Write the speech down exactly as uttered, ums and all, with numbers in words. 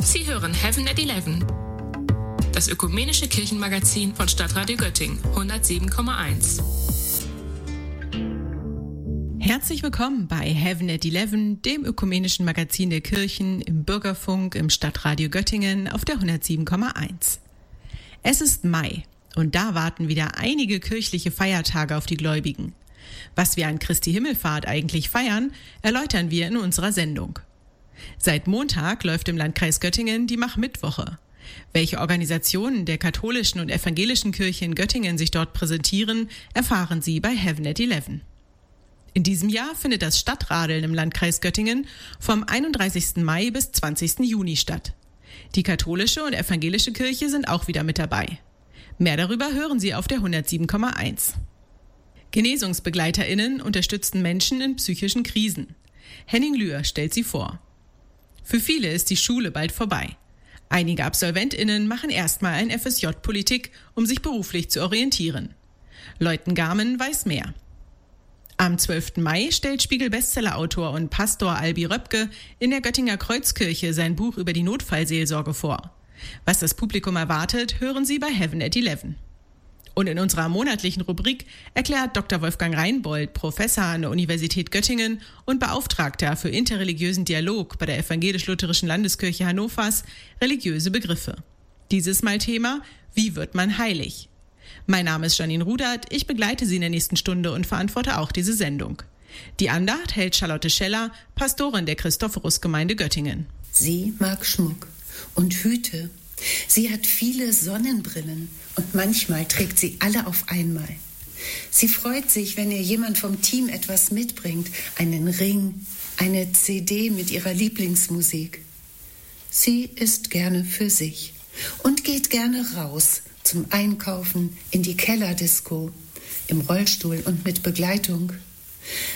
Sie hören Heaven at eleven, das ökumenische Kirchenmagazin von Stadtradio Göttingen hundertsieben Komma eins. Herzlich willkommen bei Heaven at eleven, dem ökumenischen Magazin der Kirchen im Bürgerfunk im Stadtradio Göttingen auf der hundertsieben Komma eins. Es ist Mai und da warten wieder einige kirchliche Feiertage auf die Gläubigen. Was wir an Christi Himmelfahrt eigentlich feiern, erläutern wir in unserer Sendung. Seit Montag läuft im Landkreis Göttingen die Mach-Mittwoche. Welche Organisationen der katholischen und evangelischen Kirche in Göttingen sich dort präsentieren, erfahren Sie bei Heaven at eleven. In diesem Jahr findet das Stadtradeln im Landkreis Göttingen vom einunddreißigsten Mai bis zwanzigsten Juni statt. Die katholische und evangelische Kirche sind auch wieder mit dabei. Mehr darüber hören Sie auf der hundertsieben Komma eins. GenesungsbegleiterInnen unterstützen Menschen in psychischen Krisen. Henning Lühr stellt sie vor. Für viele ist die Schule bald vorbei. Einige AbsolventInnen machen erstmal ein F S J-Politik, um sich beruflich zu orientieren. Leuten-Garmen weiß mehr. Am zwölften Mai stellt Spiegel-Bestseller-Autor und Pastor Albi Röpke in der Göttinger Kreuzkirche sein Buch über die Notfallseelsorge vor. Was das Publikum erwartet, hören Sie bei Heaven at eleven. Und in unserer monatlichen Rubrik erklärt Doktor Wolfgang Reinbold, Professor an der Universität Göttingen und Beauftragter für interreligiösen Dialog bei der Evangelisch-Lutherischen Landeskirche Hannovers, religiöse Begriffe. Dieses Mal Thema: Wie wird man heilig? Mein Name ist Janine Rudert, ich begleite Sie in der nächsten Stunde und verantworte auch diese Sendung. Die Andacht hält Charlotte Scheller, Pastorin der Christophorus-Gemeinde Göttingen. Sie mag Schmuck und Hüte. Sie hat viele Sonnenbrillen und manchmal trägt sie alle auf einmal. Sie freut sich, wenn ihr jemand vom Team etwas mitbringt, einen Ring, eine C D mit ihrer Lieblingsmusik. Sie ist gerne für sich und geht gerne raus zum Einkaufen, in die Kellerdisco, im Rollstuhl und mit Begleitung.